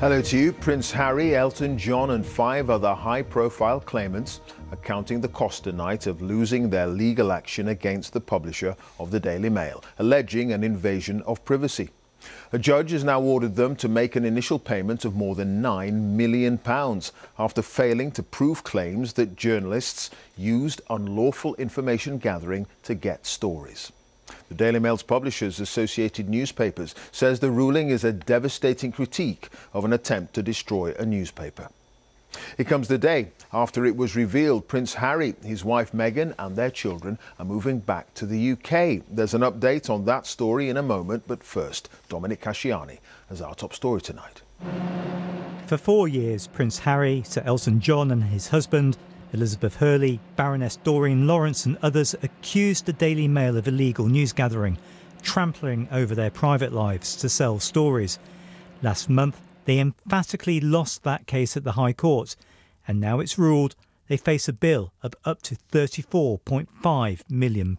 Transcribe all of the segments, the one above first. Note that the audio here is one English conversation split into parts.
Hello to you. Prince Harry, Elton John and 5 other high-profile claimants are counting the cost tonight of losing their legal action against the publisher of the Daily Mail, alleging an invasion of privacy. A judge has now ordered them to make an initial payment of more than £9 million after failing to prove claims that journalists used unlawful information gathering to get stories. The Daily Mail's publishers, Associated Newspapers, says the ruling is a devastating critique of an attempt to destroy a newspaper. It comes the day after it was revealed Prince Harry, his wife Meghan and their children are moving back to the UK. There's an update on that story in a moment, but first, Dominic Casciani has our top story tonight. For 4 years, Prince Harry, Sir Elton John and his husband, Elizabeth Hurley, Baroness Doreen Lawrence and others accused the Daily Mail of illegal news gathering, trampling over their private lives to sell stories. Last month, they emphatically lost that case at the High Court, and now it's ruled they face a bill of up to £34.5 million.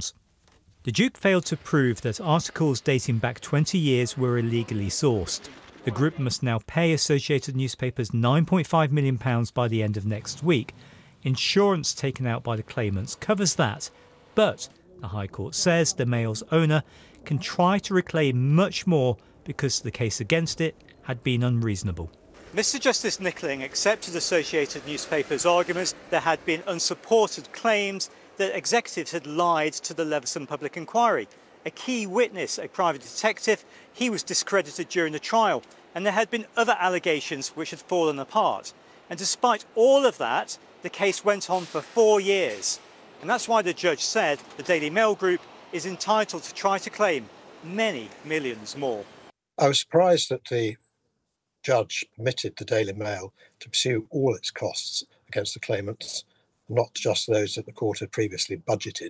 The Duke failed to prove that articles dating back 20 years were illegally sourced. The group must now pay Associated Newspapers £9.5 million by the end of next week. Insurance taken out by the claimants covers that, but the High Court says the Mail's owner can try to reclaim much more because the case against it had been unreasonable. Mr Justice Nickling accepted Associated Newspapers' arguments there had been unsupported claims that executives had lied to the Leveson public inquiry. A key witness, a private detective, he was discredited during the trial, and there had been other allegations which had fallen apart. And despite all of that, the case went on for 4 years. And that's why the judge said the Daily Mail Group is entitled to try to claim many millions more. I was surprised that the judge permitted the Daily Mail to pursue all its costs against the claimants, not just those that the court had previously budgeted.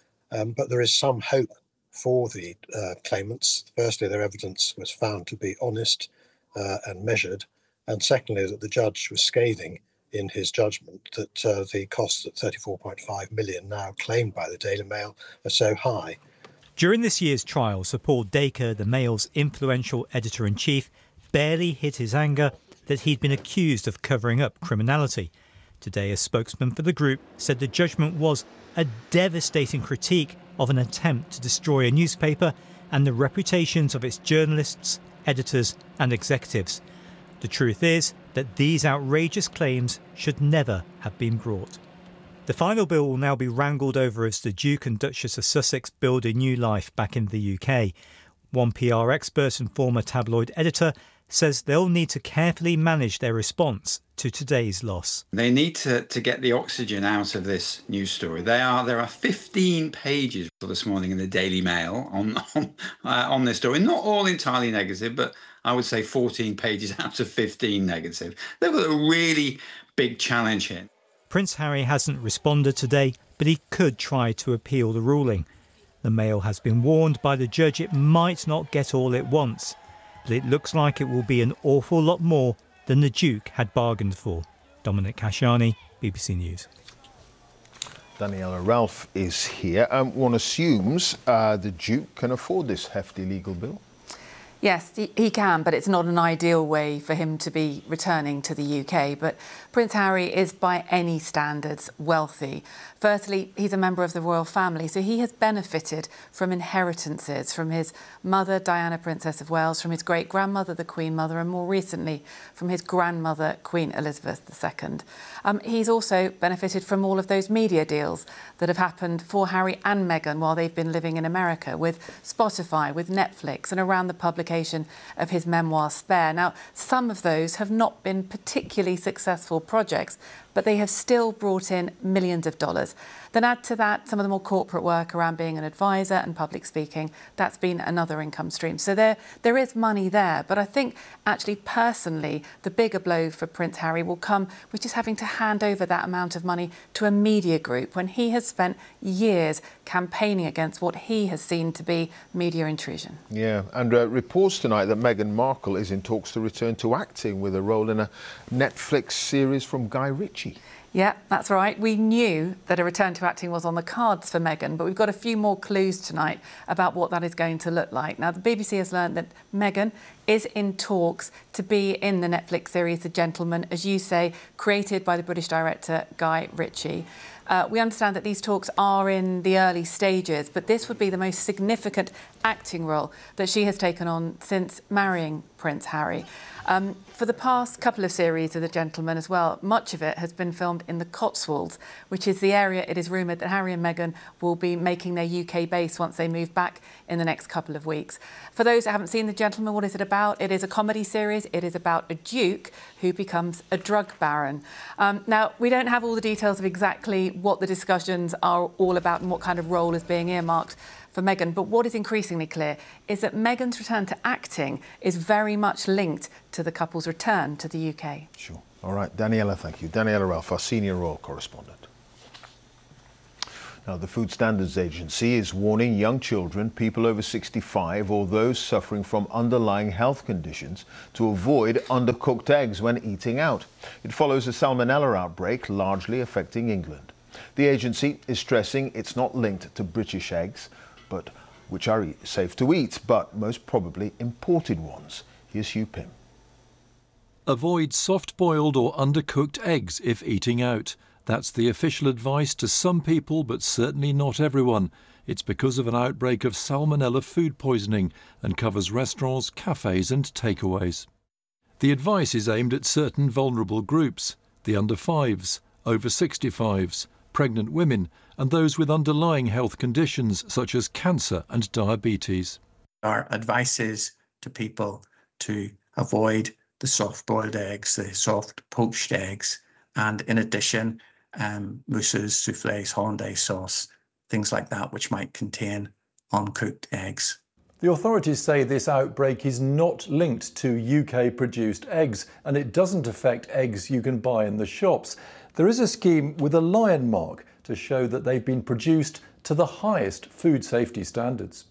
But there is some hope for the claimants. Firstly, their evidence was found to be honest and measured. And secondly, that the judge was scathing in his judgment that the costs at £34.5 million now claimed by the Daily Mail are so high. During this year's trial, Sir Paul Dacre, the Mail's influential editor-in-chief, barely hid his anger that he'd been accused of covering up criminality. Today, a spokesman for the group said the judgment was a devastating critique of an attempt to destroy a newspaper and the reputations of its journalists, editors and executives. The truth is that these outrageous claims should never have been brought. The final bill will now be wrangled over as the Duke and Duchess of Sussex build a new life back in the UK. One PR expert and former tabloid editor says they'll need to carefully manage their response to today's loss. They need to get the oxygen out of this news story. There are 15 pages this morning in the Daily Mail on this story. Not all entirely negative, but I would say 14 pages out of 15 negative. They've got a really big challenge here. Prince Harry hasn't responded today, but he could try to appeal the ruling. The Mail has been warned by the judge it might not get all it wants, but it looks like it will be an awful lot more than the Duke had bargained for. Dominic Casciani, BBC News. Daniela Ralph is here. One assumes the Duke can afford this hefty legal bill? Yes, he can, but it's not an ideal way for him to be returning to the UK. But Prince Harry is by any standards wealthy. Firstly, he's a member of the royal family, so he has benefited from inheritances from his mother, Diana, Princess of Wales, from his great-grandmother, the Queen Mother, and more recently from his grandmother, Queen Elizabeth II. He's also benefited from all of those media deals that have happened for Harry and Meghan while they've been living in America, with Spotify, with Netflix, and around the publication of his memoir, Spare. Now, some of those have not been particularly successful projects, but they have still brought in millions of dollars. Then add to that some of the more corporate work around being an advisor and public speaking. That's been another income stream. So there is money there. But I think actually personally, the bigger blow for Prince Harry will come with just having to hand over that amount of money to a media group when he has spent years campaigning against what he has seen to be media intrusion. Yeah, and reports tonight that Meghan Markle is in talks to return to acting with a role in a Netflix series from Guy Ritchie. Yeah, that's right. We knew that a return to acting was on the cards for Meghan, but we've got a few more clues tonight about what that is going to look like. Now, the BBC has learned that Meghan is in talks to be in the Netflix series The Gentleman, as you say, created by the British director Guy Ritchie. We understand that these talks are in the early stages, but this would be the most significant acting role that she has taken on since marrying Prince Harry. For the past couple of series of The Gentleman as well, much of it has been filmed in the Cotswolds, which is the area it is rumoured that Harry and Meghan will be making their UK base once they move back in the next couple of weeks. For those that haven't seen The Gentleman, what is it about? It is a comedy series. It is about a duke who becomes a drug baron. Now, we don't have all the details of exactly what the discussions are all about and what kind of role is being earmarked for Meghan, but what is increasingly clear is that Meghan's return to acting is very much linked to the couple's return to the UK. Sure. All right, Daniela, thank you. Daniela Ralph, our senior royal correspondent. Now, the Food Standards Agency is warning young children, people over 65 or those suffering from underlying health conditions to avoid undercooked eggs when eating out. It follows a salmonella outbreak largely affecting England. The agency is stressing it's not linked to British eggs, but which are safe to eat, but most probably imported ones. Here's Hugh Pym. Avoid soft-boiled or undercooked eggs if eating out. That's the official advice to some people, but certainly not everyone. It's because of an outbreak of salmonella food poisoning and covers restaurants, cafes and takeaways. The advice is aimed at certain vulnerable groups: the under 5s, over 65s, pregnant women and those with underlying health conditions such as cancer and diabetes. Our advice is to people to avoid the soft-boiled eggs, the soft poached eggs, and in addition, mousses, soufflés, hollandaise sauce, things like that, which might contain uncooked eggs. The authorities say this outbreak is not linked to UK-produced eggs, and it doesn't affect eggs you can buy in the shops. There is a scheme with a lion mark to show that they've been produced to the highest food safety standards.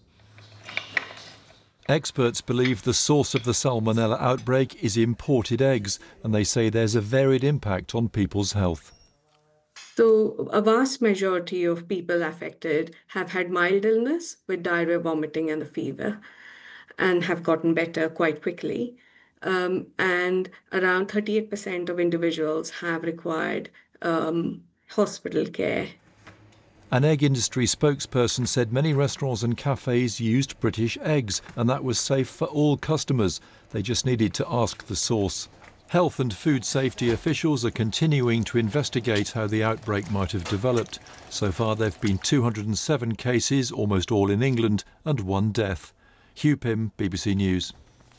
Experts believe the source of the salmonella outbreak is imported eggs, and they say there's a varied impact on people's health. So a vast majority of people affected have had mild illness with diarrhea, vomiting and a fever, and have gotten better quite quickly. And around 38% of individuals have required hospital care. An egg industry spokesperson said many restaurants and cafes used British eggs, and that was safe for all customers. They just needed to ask the source. Health and food safety officials are continuing to investigate how the outbreak might have developed. So far there have been 207 cases, almost all in England, and 1 death. Hugh Pym, BBC News.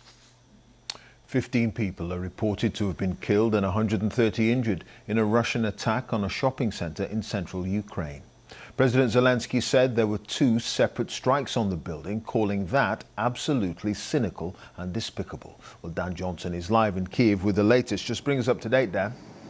15 people are reported to have been killed and 130 injured in a Russian attack on a shopping centre in central Ukraine. President Zelensky said there were 2 separate strikes on the building, calling that absolutely cynical and despicable. Well, Dan Johnson is live in Kyiv with the latest. Just bring us up to date, Dan.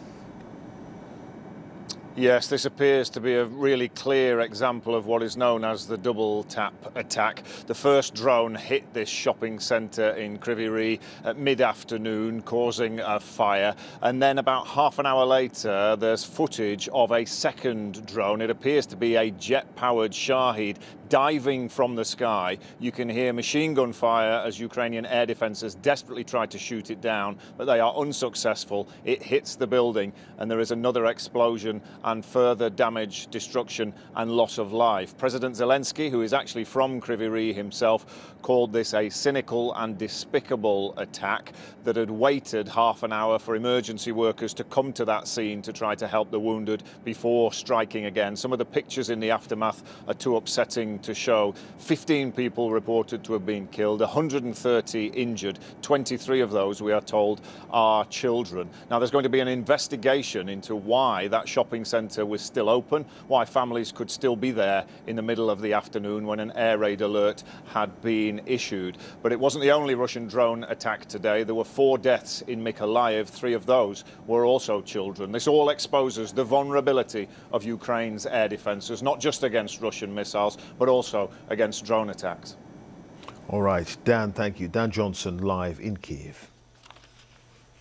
Yes, this appears to be a really clear example of what is known as the double tap attack. The first drone hit this shopping centre in Kryvyi Rih at mid-afternoon, causing a fire. And then about half an hour later, there's footage of a second drone. It appears to be a jet-powered Shahed diving from the sky. You can hear machine gun fire as Ukrainian air defences desperately try to shoot it down, but they are unsuccessful. It hits the building and there is another explosion and further damage, destruction and loss of life. President Zelensky, who is actually from Kryvyi Rih himself, called this a cynical and despicable attack that had waited half an hour for emergency workers to come to that scene to try to help the wounded before striking again. Some of the pictures in the aftermath are too upsetting to show. 15 people reported to have been killed, 130 injured. 23 of those, we are told, are children. Now, there's going to be an investigation into why that shopping centre was still open, why families could still be there in the middle of the afternoon when an air raid alert had been issued. But it wasn't the only Russian drone attack today. There were 4 deaths in Mykolaiv. 3 of those were also children. This all exposes the vulnerability of Ukraine's air defences, not just against Russian missiles, but also against drone attacks. All right, Dan, thank you. Dan Johnson live in Kyiv.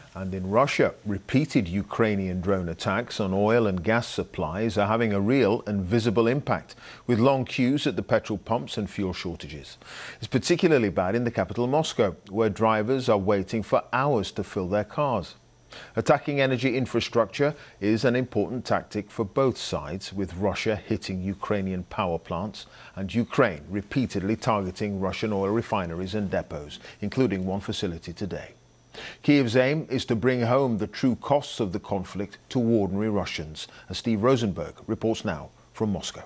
And in Russia, repeated Ukrainian drone attacks on oil and gas supplies are having a real and visible impact, with long queues at the petrol pumps and fuel shortages. It's particularly bad in the capital, Moscow, where drivers are waiting for hours to fill their cars. Attacking energy infrastructure is an important tactic for both sides, with Russia hitting Ukrainian power plants and Ukraine repeatedly targeting Russian oil refineries and depots, including one facility today. Kyiv's aim is to bring home the true costs of the conflict to ordinary Russians, as Steve Rosenberg reports now from Moscow.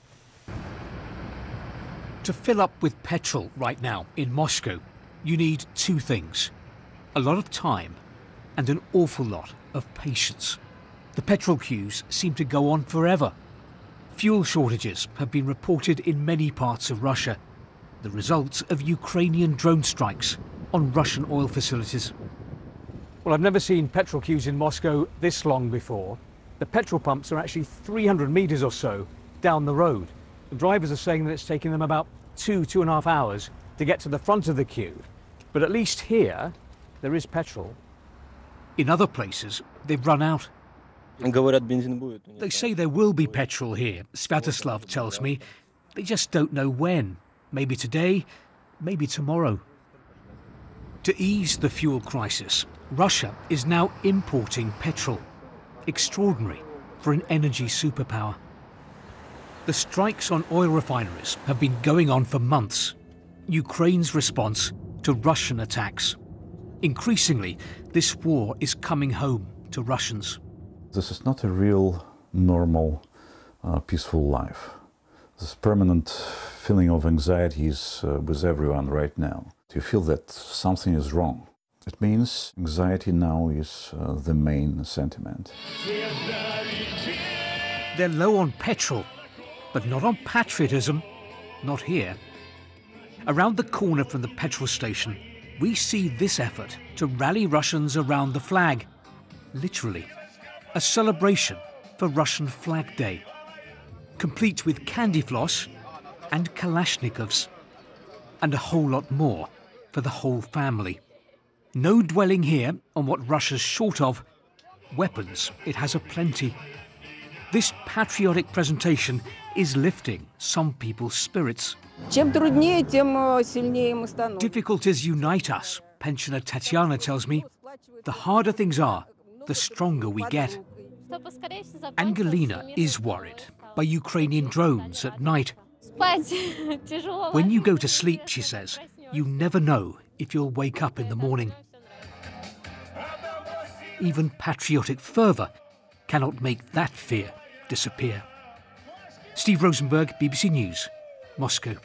To fill up with petrol right now in Moscow, you need two things: a lot of time and an awful lot of patience. The petrol queues seem to go on forever. Fuel shortages have been reported in many parts of Russia, the results of Ukrainian drone strikes on Russian oil facilities. Well, I've never seen petrol queues in Moscow this long before. The petrol pumps are actually 300 metres or so down the road. The drivers are saying that it's taking them about 2.5 hours to get to the front of the queue. But at least here, there is petrol. In other places, they've run out. They say there will be petrol here, Sviatoslav tells me. They just don't know when. Maybe today, maybe tomorrow. To ease the fuel crisis, Russia is now importing petrol. Extraordinary for an energy superpower. The strikes on oil refineries have been going on for months. Ukraine's response to Russian attacks. Increasingly, this war is coming home to Russians. This is not a real, normal, peaceful life. This permanent feeling of anxiety is with everyone right now. You feel that something is wrong. It means anxiety now is the main sentiment. They're low on petrol, but not on patriotism. Not here. Around the corner from the petrol station, we see this effort to rally Russians around the flag. Literally, a celebration for Russian Flag Day, complete with candy floss and Kalashnikovs, and a whole lot more for the whole family. No dwelling here on what Russia's short of. Weapons, it has aplenty. This patriotic presentation is lifting some people's spirits. Difficulties unite us, pensioner Tatiana tells me. The harder things are, the stronger we get. Angelina is worried by Ukrainian drones at night. When you go to sleep, she says, you never know if you'll wake up in the morning. Even patriotic fervour cannot make that fear disappear. Steve Rosenberg, BBC News, Moscow.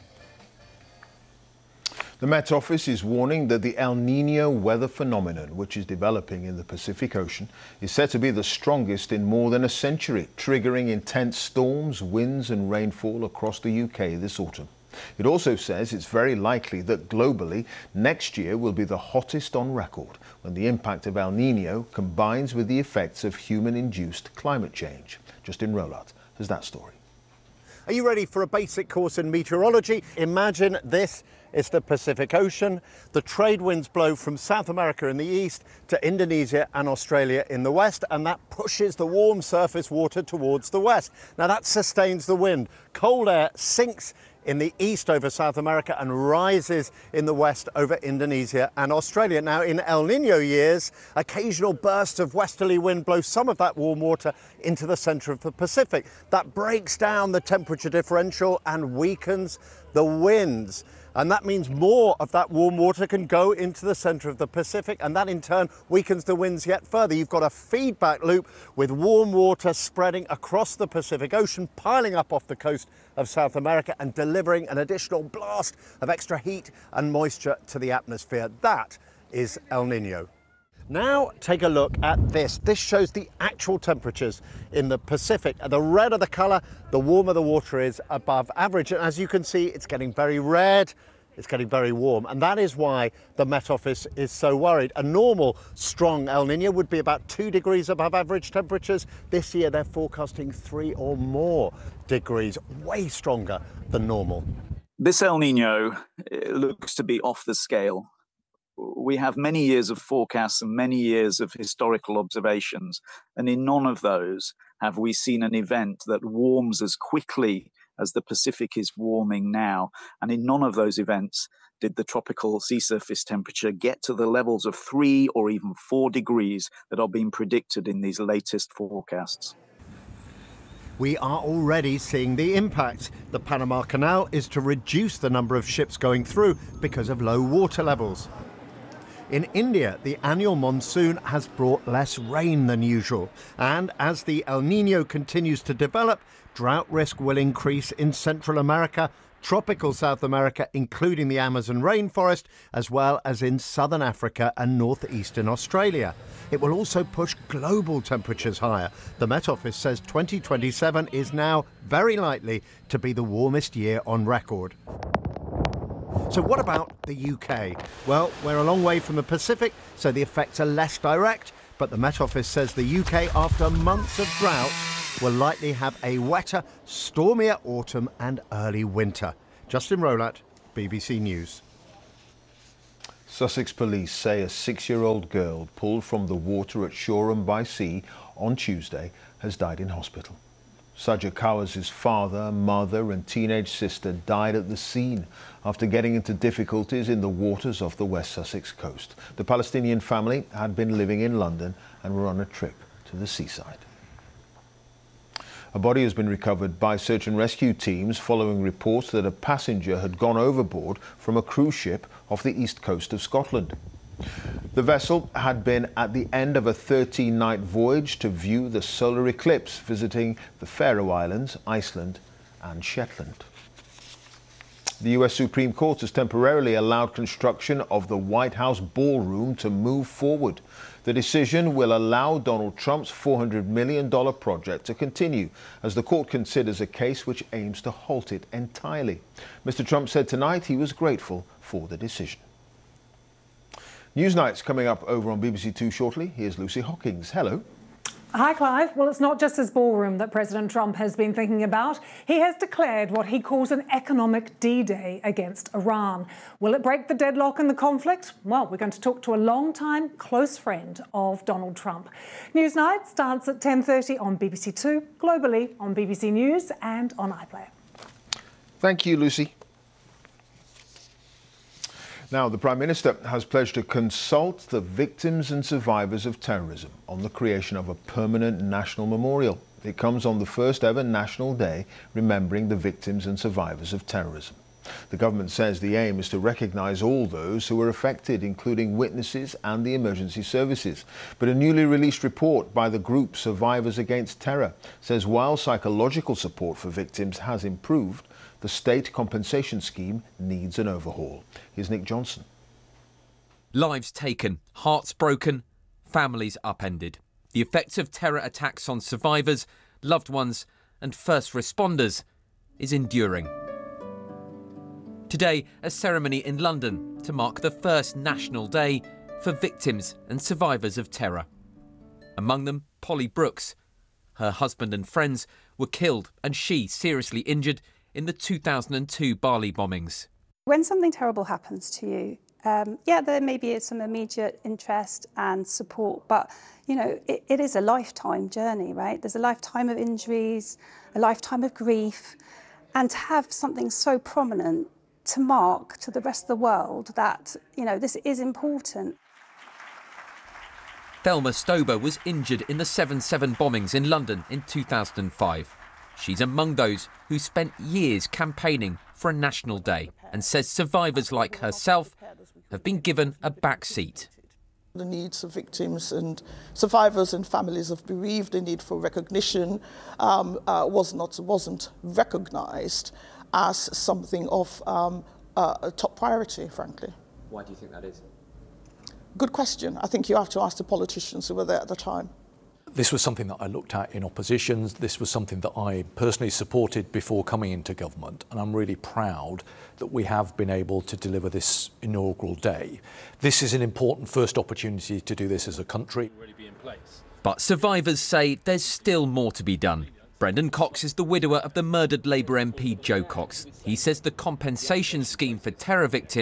The Met Office is warning that the El Niño weather phenomenon, which is developing in the Pacific Ocean, is said to be the strongest in more than a century, triggering intense storms, winds and rainfall across the UK this autumn. It also says it's very likely that globally, next year will be the hottest on record when the impact of El Niño combines with the effects of human-induced climate change. Justin Rolat has that story. Are you ready for a basic course in meteorology? Imagine this is the Pacific Ocean. The trade winds blow from South America in the east to Indonesia and Australia in the west, and that pushes the warm surface water towards the west. Now that sustains the wind. Cold air sinks in the east over South America and rises in the west over Indonesia and Australia. Now in El Niño years, occasional bursts of westerly wind blow some of that warm water into the centre of the Pacific. That breaks down the temperature differential and weakens the winds. And that means more of that warm water can go into the centre of the Pacific, and that in turn weakens the winds yet further. You've got a feedback loop with warm water spreading across the Pacific Ocean, piling up off the coast of South America and delivering an additional blast of extra heat and moisture to the atmosphere. That is El Niño. Now take a look at this. This shows the actual temperatures in the Pacific. The redder the colour, the warmer the water is above average. And as you can see, it's getting very red, it's getting very warm. And that is why the Met Office is so worried. A normal strong El Niño would be about 2 degrees above average temperatures. This year they're forecasting 3 or more degrees, way stronger than normal. This El Niño looks to be off the scale. we have many years of forecasts and many years of historical observations, and in none of those have we seen an event that warms as quickly as the Pacific is warming now. And in none of those events did the tropical sea surface temperature get to the levels of 3 or even 4 degrees that are being predicted in these latest forecasts. We are already seeing the impact. The Panama Canal is to reduce the number of ships going through because of low water levels. In India, the annual monsoon has brought less rain than usual. And as the El Niño continues to develop, drought risk will increase in Central America, tropical South America, including the Amazon rainforest, as well as in southern Africa and northeastern Australia. It will also push global temperatures higher. The Met Office says 2027 is now very likely to be the warmest year on record. So what about the UK? Well, we're a long way from the Pacific, so the effects are less direct, but the Met Office says the UK, after months of drought, will likely have a wetter, stormier autumn and early winter. Justin Rolat, BBC News. Sussex police say a 6-year-old girl pulled from the water at Shoreham by Sea on Tuesday has died in hospital. Sajid Kawas' father, mother and teenage sister died at the scene after getting into difficulties in the waters off the West Sussex coast. The Palestinian family had been living in London and were on a trip to the seaside. A body has been recovered by search and rescue teams following reports that a passenger had gone overboard from a cruise ship off the east coast of Scotland. The vessel had been at the end of a 13-night voyage to view the solar eclipse, visiting the Faroe Islands, Iceland and Shetland. The US Supreme Court has temporarily allowed construction of the White House ballroom to move forward. The decision will allow Donald Trump's $400 million project to continue as the court considers a case which aims to halt it entirely. Mr. Trump said tonight he was grateful for the decision. Newsnight's coming up over on BBC Two shortly. Here's Lucy Hockings. Hello. Hi, Clive. Well, it's not just his ballroom that President Trump has been thinking about. He has declared what he calls an economic D-Day against Iran. Will it break the deadlock in the conflict? Well, we're going to talk to a long-time close friend of Donald Trump. Newsnight starts at 10:30 on BBC Two, globally on BBC News and on iPlayer. Thank you, Lucy. Now, the Prime Minister has pledged to consult the victims and survivors of terrorism on the creation of a permanent national memorial. It comes on the first ever National Day remembering the victims and survivors of terrorism. The government says the aim is to recognise all those who were affected, including witnesses and the emergency services. But a newly released report by the group Survivors Against Terror says while psychological support for victims has improved, the state compensation scheme needs an overhaul. Here's Nick Johnson. Lives taken, hearts broken, families upended. The effects of terror attacks on survivors, loved ones and first responders is enduring. Today, a ceremony in London to mark the first National Day for victims and survivors of terror. Among them, Polly Brooks. Her husband and friends were killed and she seriously injured in the 2002 Bali bombings. When something terrible happens to you, there may be some immediate interest and support, but it is a lifetime journey, right? There's a lifetime of injuries, a lifetime of grief, and to have something so prominent to mark to the rest of the world that, this is important. Thelma Stober was injured in the 7/7 bombings in London in 2005. She's among those who spent years campaigning for a National Day and says survivors like herself have been given a back seat. The needs of victims and survivors and families of bereaved, the need for recognition wasn't recognised as something of a top priority, frankly. Why do you think that is? Good question. I think you have to ask the politicians who were there at the time. This was something that I looked at in opposition. This was something that I personally supported before coming into government, and I'm really proud that we have been able to deliver this inaugural day. This is an important first opportunity to do this as a country. But survivors say there's still more to be done. Brendan Cox is the widower of the murdered Labour MP Jo Cox. He says the compensation scheme for terror victims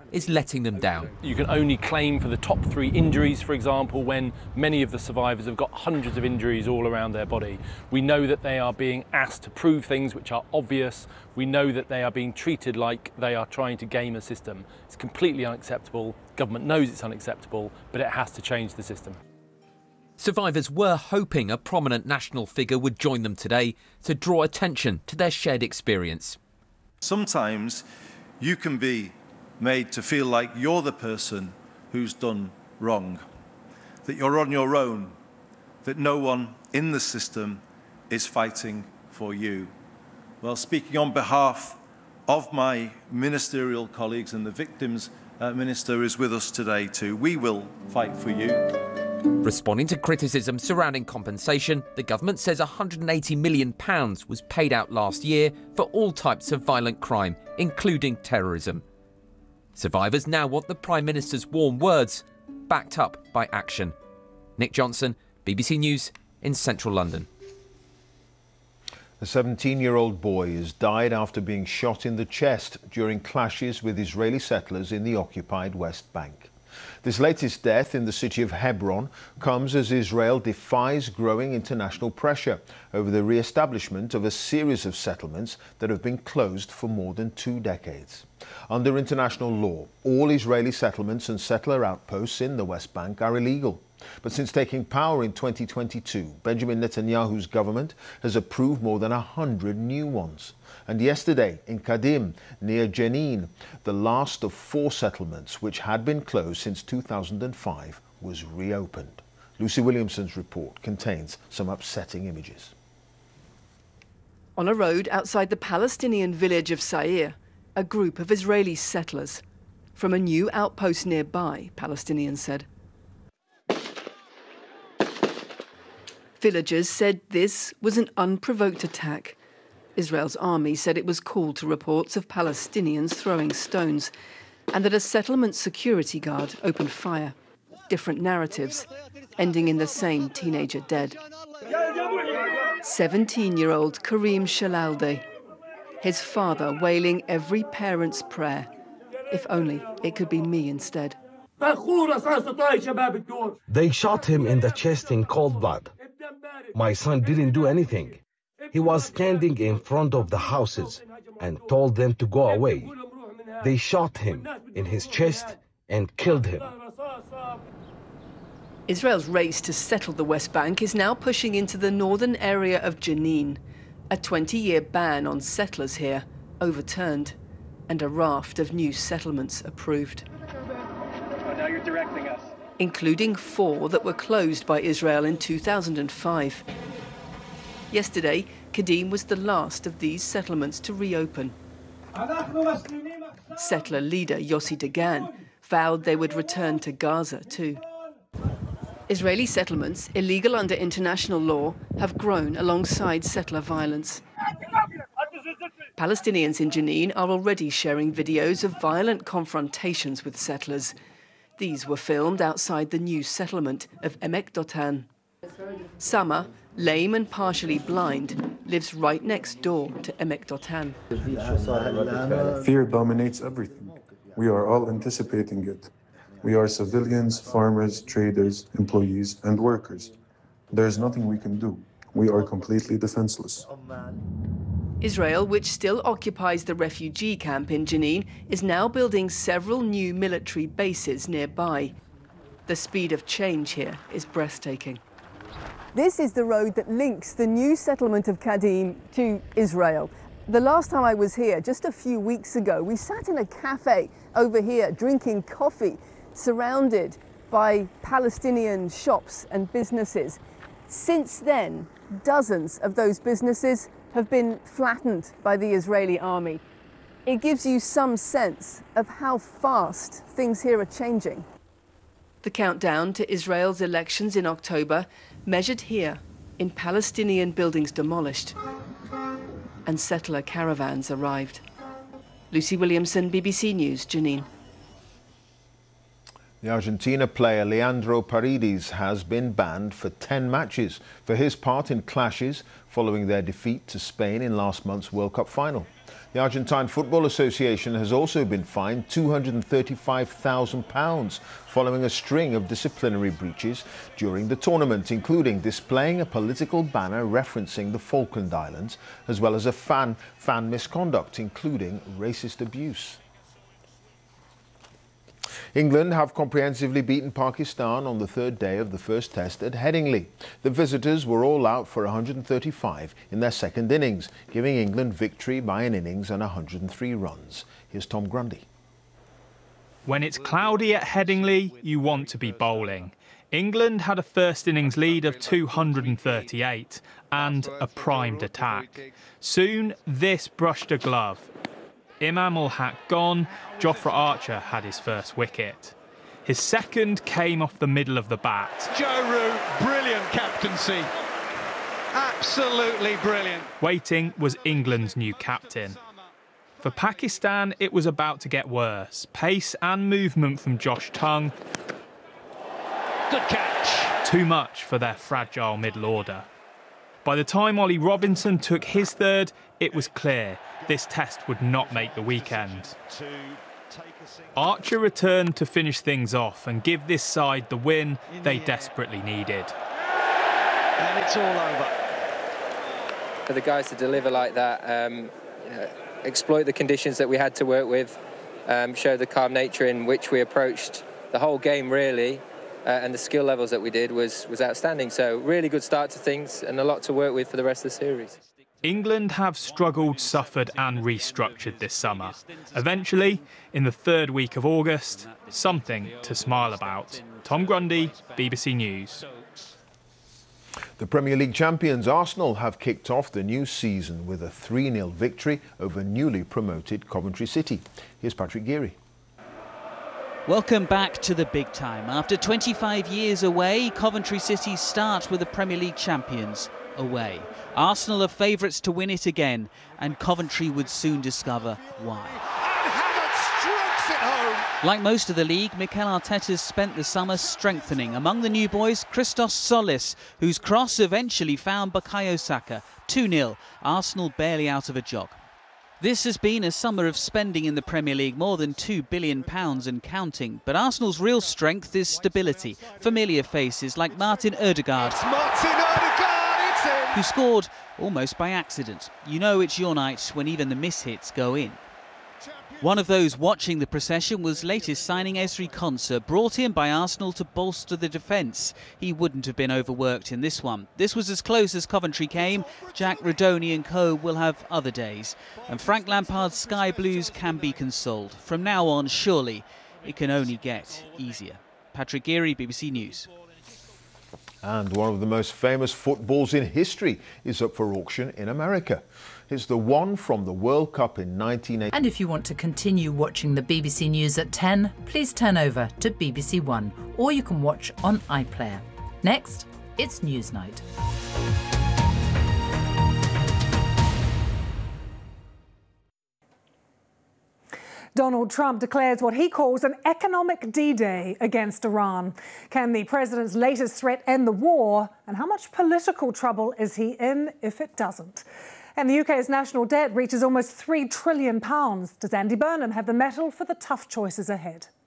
is letting them down. You can only claim for the top 3 injuries, for example, when many of the survivors have got hundreds of injuries all around their body. We know that they are being asked to prove things which are obvious. We know that they are being treated like they are trying to game a system. It's completely unacceptable. Government knows it's unacceptable, but it has to change the system. Survivors were hoping a prominent national figure would join them today to draw attention to their shared experience. Sometimes you can be made to feel like you're the person who's done wrong, that you're on your own, that no one in the system is fighting for you. Well, speaking on behalf of my ministerial colleagues, and the victims minister is with us today too, we will fight for you. Responding to criticism surrounding compensation, the government says £180 million was paid out last year for all types of violent crime, including terrorism. Survivors now want the Prime Minister's warm words backed up by action. Nick Johnson, BBC News in central London. A 17-year-old boy has died after being shot in the chest during clashes with Israeli settlers in the occupied West Bank. This latest death in the city of Hebron comes as Israel defies growing international pressure over the re-establishment of a series of settlements that have been closed for more than 2 decades. Under international law, all Israeli settlements and settler outposts in the West Bank are illegal. But since taking power in 2022, Benjamin Netanyahu's government has approved more than 100 new ones. And yesterday, in Kadim, near Jenin, the last of 4 settlements which had been closed since 2005 was reopened. Lucy Williamson's report contains some upsetting images. On a road outside the Palestinian village of Sa'ir, a group of Israeli settlers. From a new outpost nearby, Palestinians said. Villagers said this was an unprovoked attack. Israel's army said it was called to reports of Palestinians throwing stones and that a settlement security guard opened fire. Different narratives, ending in the same teenager dead. 17-year-old Karim Shalalde, his father wailing every parent's prayer. If only it could be me instead. They shot him in the chest in cold blood. My son didn't do anything. He was standing in front of the houses and told them to go away. They shot him in his chest and killed him. Israel's race to settle the West Bank is now pushing into the northern area of Jenin. A 20-year ban on settlers here overturned and a raft of new settlements approved. Now you're directing us. Including 4 that were closed by Israel in 2005. Yesterday, Kadim was the last of these settlements to reopen. Settler leader Yossi Dagan vowed they would return to Gaza too. Israeli settlements, illegal under international law, have grown alongside settler violence. Palestinians in Jenin are already sharing videos of violent confrontations with settlers. These were filmed outside the new settlement of Emek Dotan. Sama, lame and partially blind, lives right next door to Emek Dotan. Fear dominates everything. We are all anticipating it. We are civilians, farmers, traders, employees, and workers. There's nothing we can do. We are completely defenseless. Israel, which still occupies the refugee camp in Jenin, is now building several new military bases nearby. The speed of change here is breathtaking. This is the road that links the new settlement of Kadim to Israel. The last time I was here, just a few weeks ago, we sat in a cafe over here drinking coffee, surrounded by Palestinian shops and businesses. Since then, dozens of those businesses have been flattened by the Israeli army. It gives you some sense of how fast things here are changing. The countdown to Israel's elections in October measured here in Palestinian buildings demolished and settler caravans arrived. Lucy Williamson, BBC News, Jenin. The Argentina player Leandro Paredes has been banned for 10 matches for his part in clashes following their defeat to Spain in last month's World Cup final. The Argentine Football Association has also been fined £235,000 following a string of disciplinary breaches during the tournament, including displaying a political banner referencing the Falkland Islands, as well as a fan misconduct, including racist abuse. England have comprehensively beaten Pakistan on the third day of the first test at Headingley. The visitors were all out for 135 in their second innings, giving England victory by an innings and 103 runs. Here's Tom Grundy. When it's cloudy at Headingley, you want to be bowling. England had a first innings lead of 238 and a primed attack. Soon, this brushed a glove. Imam ul Haq gone, Jofra Archer had his first wicket. His second came off the middle of the bat. Joe Root, brilliant captaincy. Absolutely brilliant. Waiting was England's new captain. For Pakistan, it was about to get worse. Pace and movement from Josh Tongue. Good catch. Too much for their fragile middle order. By the time Ollie Robinson took his third, it was clear this test would not make the weekend. Archer returned to finish things off and give this side the win they desperately needed. And it's all over. For the guys to deliver like that, exploit the conditions that we had to work with, show the calm nature in which we approached the whole game, really, and the skill levels that we did was outstanding. So really good start to things and a lot to work with for the rest of the series. England have struggled, suffered and restructured this summer. Eventually, in the third week of August, something to smile about. Tom Grundy, BBC News. The Premier League champions Arsenal have kicked off the new season with a 3-0 victory over newly promoted Coventry City. Here's Patrick Geary. Welcome back to the big time. After 25 years away, Coventry City start with the Premier League champions away. Arsenal are favourites to win it again, and Coventry would soon discover why. Like most of the league, Mikel Arteta's spent the summer strengthening. Among the new boys, Christos Solis, whose cross eventually found Bukayo Saka. 2-0, Arsenal barely out of a jog. This has been a summer of spending in the Premier League, more than £2 billion and counting. But Arsenal's real strength is stability. Familiar faces like Martin Ødegaard, who scored almost by accident. You know it's your night when even the mishits go in. One of those watching the procession was latest signing Ezri Konsa, brought in by Arsenal to bolster the defence. He wouldn't have been overworked in this one. This was as close as Coventry came. Jack Redoni and co will have other days. And Frank Lampard's Sky Blues can be consoled. From now on, surely, it can only get easier. Patrick Geary, BBC News. And one of the most famous footballs in history is up for auction in America. It's the one from the World Cup in 1980. And if you want to continue watching the BBC News at 10, please turn over to BBC One, or you can watch on iPlayer. Next, it's Newsnight. Donald Trump declares what he calls an economic D-Day against Iran. Can the president's latest threat end the war? And how much political trouble is he in if it doesn't? And the UK's national debt reaches almost £3 trillion. Does Andy Burnham have the mettle for the tough choices ahead?